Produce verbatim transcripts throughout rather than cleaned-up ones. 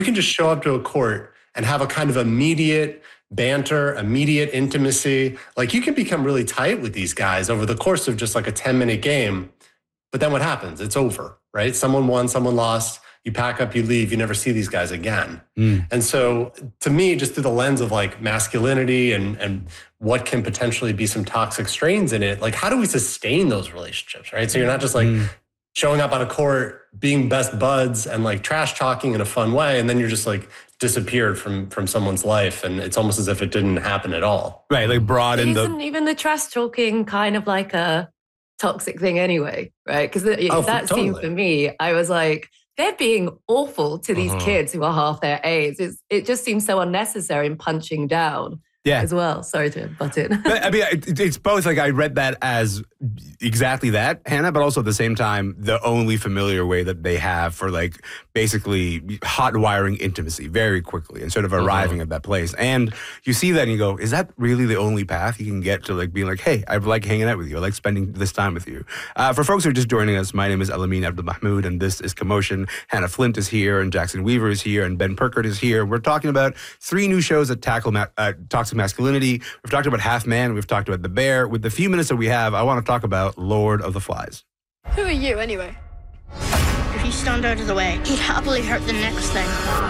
can just show up to a court and have a kind of immediate banter, immediate intimacy. Like you can become really tight with these guys over the course of just like a ten minute game. But then what happens? It's over, right? Someone won, someone lost. You pack up, you leave, you never see these guys again. Mm. And so to me, just through the lens of like masculinity and, and what can potentially be some toxic strains in it, like how do we sustain those relationships, right? So you're not just like mm. showing up on a court, being best buds and like trash talking in a fun way. And then you're just like disappeared from, from someone's life. And it's almost as if it didn't happen at all. Right, like broaden the... Isn't even the trash talking kind of like a toxic thing anyway, right? Because oh, that totally. Scene for me, I was like, they're being awful to these uh-huh. kids who are half their age. It's, it just seems so unnecessary and punching down yeah. as well. Sorry to butt in. But, I mean, it, it's both. Like I read that as exactly that, Hannah, but also at the same time, the only familiar way that they have for like basically hot wiring intimacy very quickly and sort of arriving uh-huh. at that place. And you see that and you go, is that really the only path you can get to like being like, hey, I like hanging out with you. I like spending this time with you. Uh, for folks who are just joining us, my name is Elamin Abdelmahmoud and this is Commotion. Hannah Flint is here and Jackson Weaver is here and Ben Perkert is here. We're talking about three new shows that tackle ma- uh, toxic masculinity. We've talked about Half Man. We've talked about The Bear. With the few minutes that we have, I want to talk about Lord of the Flies. Who are you, anyway? If you stand out of the way, he'd happily hurt the next thing.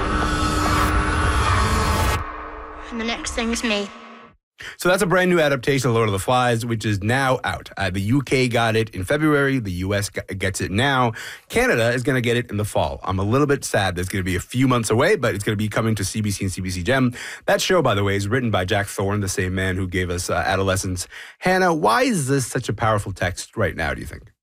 And the next thing is me. So that's a brand new adaptation of Lord of the Flies, which is now out. Uh, the U K got it in February. The U S g- gets it now. Canada is going to get it in the fall. I'm a little bit sad that it's going to be a few months away, but it's going to be coming to C B C and C B C Gem. That show, by the way, is written by Jack Thorne, the same man who gave us uh, Adolescence. Hannah, why is this such a powerful text right now, do you think?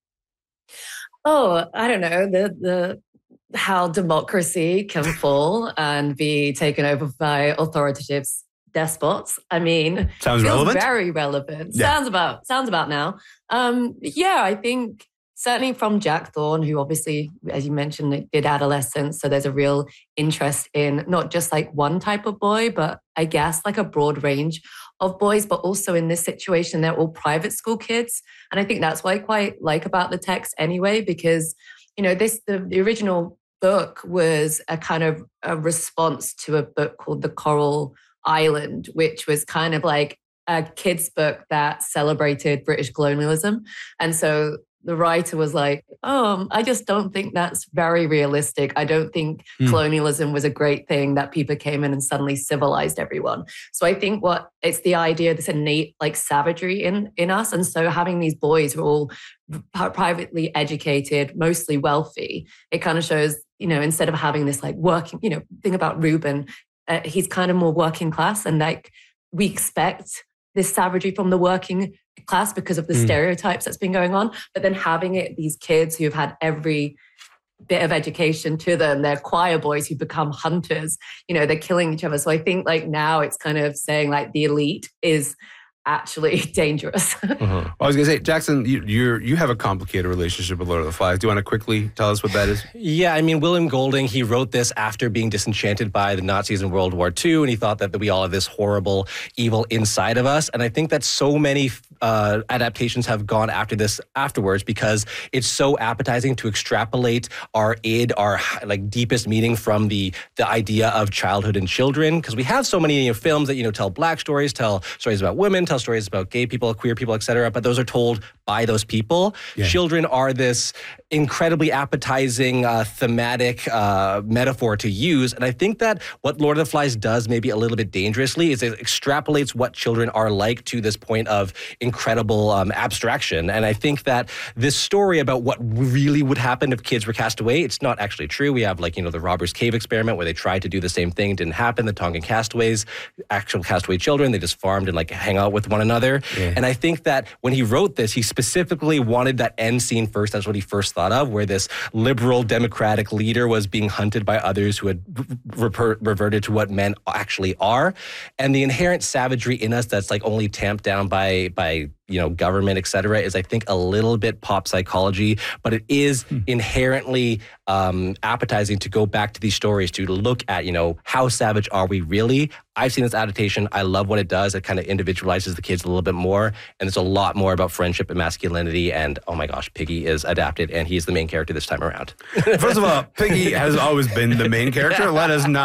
Oh, I don't know. The the how democracy can fall and be taken over by authoritative despots. I mean, sounds relevant. Very relevant. Yeah. Sounds about sounds about now. Um, yeah, I think certainly from Jack Thorne, who obviously, as you mentioned, did Adolescence. So there's a real interest in not just like one type of boy, but I guess like a broad range of boys. But also in this situation, they're all private school kids, and I think that's what I quite like about the text anyway, because you know this the, the original book was a kind of a response to a book called The Coral Island, which was kind of like a kid's book that celebrated British colonialism. And so the writer was like, oh, I just don't think that's very realistic. I don't think mm. colonialism was a great thing that people came in and suddenly civilized everyone. So I think what it's the idea, this innate like savagery in, in us. And so having these boys who are all privately educated, mostly wealthy, it kind of shows, you know, instead of having this like working, you know, thing about Reuben, Uh, he's kind of more working class, and like we expect this savagery from the working class because of the mm. stereotypes that's been going on. But then having it, these kids who have had every bit of education to them, they're choir boys who become hunters, you know, they're killing each other. So I think like now it's kind of saying like the elite is actually dangerous. uh-huh. Well, I was going to say, Jackson, you you're, you have a complicated relationship with Lord of the Flies. Do you want to quickly tell us what that is? Yeah, I mean, William Golding, he wrote this after being disenchanted by the Nazis in World War Two, and he thought that we all have this horrible evil inside of us. And I think that so many uh, adaptations have gone after this afterwards because it's so appetizing to extrapolate our id, our like deepest meaning from the the idea of childhood and children. Because we have so many you know, films that you know tell black stories, tell stories about women, tell stories about gay people, queer people, et cetera. But those are told by those people. Yeah. Children are this incredibly appetizing, uh, thematic uh, metaphor to use. And I think that what Lord of the Flies does maybe a little bit dangerously is it extrapolates what children are like to this point of incredible um, abstraction. And I think that this story about what really would happen if kids were cast away, it's not actually true. We have like, you know, the Robbers Cave experiment where they tried to do the same thing. It didn't happen. The Tongan castaways, actual castaway children, they just farmed and like hang out with one another. Yeah. And I think that when he wrote this, he specifically wanted that end scene first. That's what he first thought of, where this liberal democratic leader was being hunted by others who had re- reverted to what men actually are. And the inherent savagery in us that's like only tamped down by by you know, government, et cetera, is I think a little bit pop psychology, but it is hmm. inherently um, appetizing to go back to these stories, to look at, you know, how savage are we really? I've seen this adaptation. I love what it does. It kind of individualizes the kids a little bit more. And it's a lot more about friendship and masculinity. And oh my gosh, Piggy is adapted and he's the main character this time around. First of all, Piggy has always been the main character. Let us not